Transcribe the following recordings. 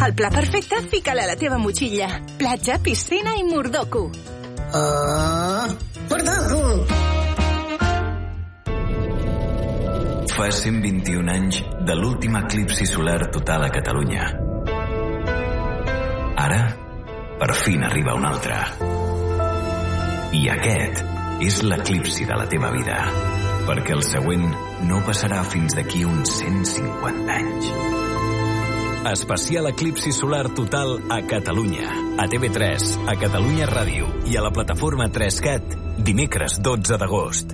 El pla perfecte, fica-la a la teva motxilla. Platja, piscina i Mordoku. Mordoku! Fa 121 anys de l'últim eclipsi solar total a Catalunya. Ara, per fi n'arriba un altre. I aquest és l'eclipsi de la teva vida, perquè el següent no passarà fins d'aquí uns 150 anys. Especial eclipsi solar total a Catalunya, a TV3, a Catalunya Ràdio i a la plataforma 3CAT, dimecres 12 d'agost.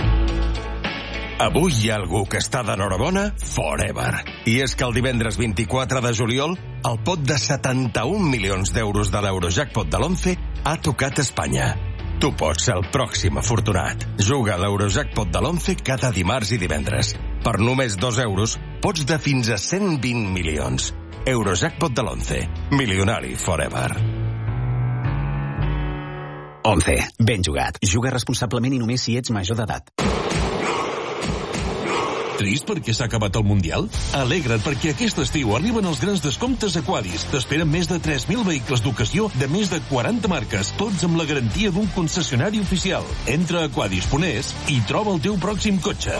Avui hi ha algú que està d'enhorabona forever. I és que el divendres 24 de juliol, el pot de 71 milions d'euros de l'Eurojackpot de l'11 ha tocat Espanya. Tu pots ser el pròxim afortunat. Juga a l'Eurojackpot de l'11 cada dimarts i divendres. Per només 2 euros, pots de fins a 120 milions. Eurojackpot de l'11. Milionari forever. 11. Ben jugat. Juga responsablement i només si ets major d'edat. Trist perquè s'ha acabat el Mundial? Alegra't perquè aquest estiu arriben els grans descomptes Aquadis. T'esperen més de 3.000 vehicles d'ocasió de més de 40 marques, tots amb la garantia d'un concessionari oficial. Entra a aquadis.es i troba el teu pròxim cotxe.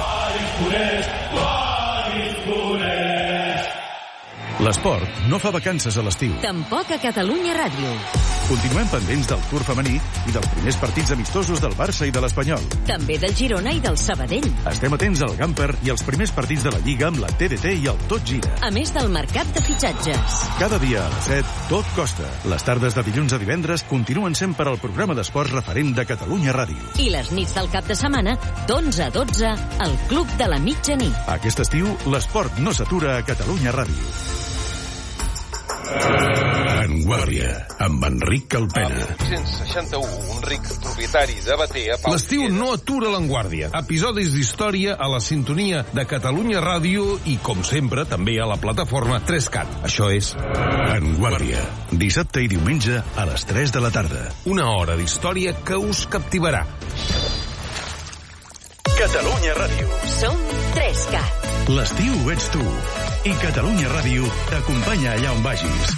L'esport no fa vacances a l'estiu. Tampoc a Catalunya Ràdio. Continuem pendents del Tour femení i dels primers partits amistosos del Barça i de l'Espanyol. També del Girona i del Sabadell. Estem atents al Gamper i als primers partits de la Lliga amb la TDT i el Tot Gira. A més del mercat de fitxatges. Cada dia a les 7, Tot Costa. Les tardes de dilluns a divendres continuen sent per al programa d'esports referent de Catalunya Ràdio. I les nits del cap de setmana, d'11 a 12, al Club de la Mitjanit. Aquest estiu, l'esport no s'atura a Catalunya Ràdio. En Guàrdia, amb Enric Calpena. 1861, un ric propietari de Batea... L'estiu no atura l'Enguàrdia. Episodis d'història a la sintonia de Catalunya Ràdio i, com sempre, també a la plataforma 3CAT. Això és... En Guàrdia. Dissabte i diumenge a les 3 de la tarda. Una hora d'història que us captivarà. Catalunya Ràdio. Som 3CAT. L'estiu ets tu. I Catalunya Ràdio t'acompanya allà on vagis.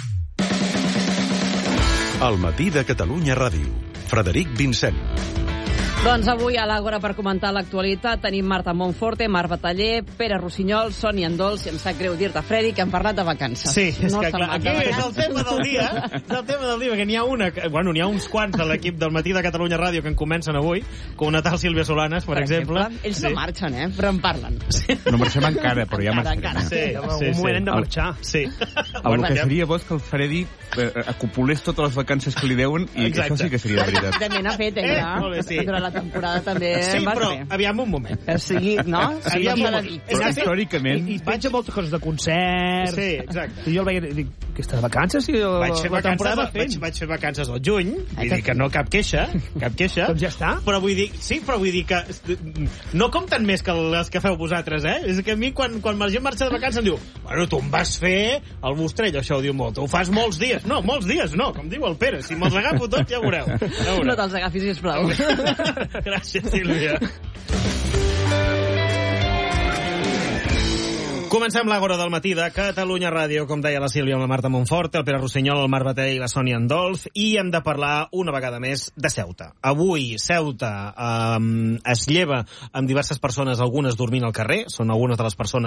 Al matí de Catalunya Ràdio. Frederic Vincent. Doncs avui a l'Àgora per comentar l'actualitat tenim Marta Monforte, Marc Bataller, Pere Rossinyol, Sònia Andols, i em sap greu dir-te, Fredi, que hem parlat de vacances. Sí, és que clar, aquí és el tema del dia, perquè n'hi ha una, n'hi ha uns quants de l'equip del Matí de Catalunya Ràdio que en comencen avui, com una tal Sílvia Solanes, per exemple. Ells no marxen, però en parlen. No marxem encara, però ja marxarem. Sí, un moment hem de marxar. Sí. El que seria bo és que el Fredi acopulés totes les vacances que li deuen i això sí que seria de veritat. També n'ha fet, durant la temporada també sí, però aviam un moment. O sigui, no? Aviam un moment. Però històricament... I vaig a moltes coses de concerts. Sí, exacte. I jo el veia i dic, aquesta vacances? Vaig fer vacances al juny, vull dir que no cap queixa. Doncs ja està. Però vull dir que no compten més que les que feu vosaltres, És que a mi, quan la gent marxa de vacances em diu, bueno, tu em vas fer el mostrell, això ho diu molt, ho fas molts dies. No, molts dies no, com diu el Pere, si me'ls agafo tots ja veureu. No te'ls agafis, sisplau. Gràcies, Sílvia. Comencem l'Àgora del matí de Catalunya Ràdio, com deia la Sílvia, amb la Marta Monforte, el Pere Rossinyol, el Marc Bataller i la Sònia Andols, i hem de parlar una vegada més de Ceuta. Avui Ceuta es lleva amb diverses persones, algunes dormint al carrer, són algunes de les persones